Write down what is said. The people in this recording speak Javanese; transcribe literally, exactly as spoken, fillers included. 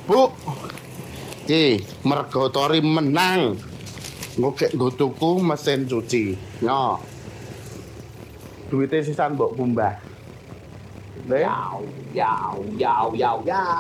Bu. Ki, mergo Tori menang. Ngogek nggo tuku mesin cuci. Yo. Duite sisan mbok kumbah. Le. Yau, yau, yau, yau, yau.